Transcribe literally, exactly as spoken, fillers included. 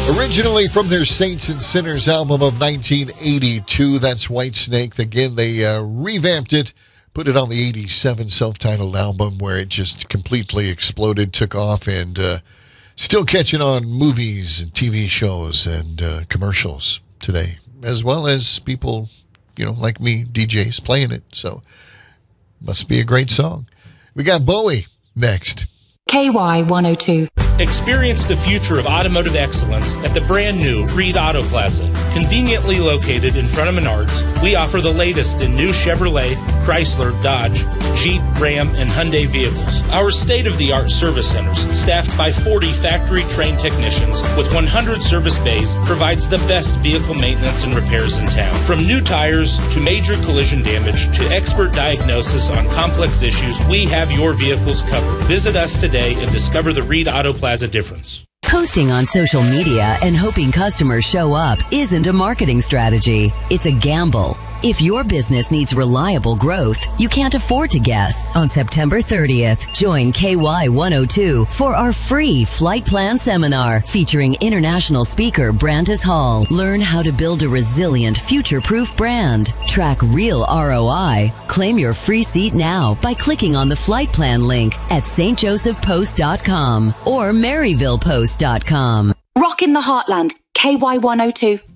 Originally from their Saints and Sinners album of nineteen eighty-two, that's Whitesnake. Again, they uh, revamped it, put it on the eighty-seven self-titled album where it just completely exploded, took off, and uh, still catching on movies and T V shows and uh, commercials today, as well as people, you know, like me, D Js, playing it. So, must be a great song. We got Bowie next. K Y one oh two. Experience the future of automotive excellence at the brand new Reed Auto Plaza. Conveniently located in front of Menards, we offer the latest in new Chevrolet, Chrysler, Dodge, Jeep, Ram, and Hyundai vehicles. Our state-of-the-art service centers, staffed by forty factory-trained technicians with one hundred service bays, provides the best vehicle maintenance and repairs in town. From new tires to major collision damage to expert diagnosis on complex issues, we have your vehicles covered. Visit us today and discover the Reed Auto Plaza difference. Posting on social media and hoping customers show up isn't a marketing strategy. It's a gamble. If your business needs reliable growth, you can't afford to guess. On September thirtieth, join K Y one oh two for our free flight plan seminar featuring international speaker Brandis Hall. Learn how to build a resilient, future-proof brand. Track real R O I. Claim your free seat now by clicking on the flight plan link at s t joseph post dot com or maryville post dot com. Rock in the Heartland, K Y one oh two.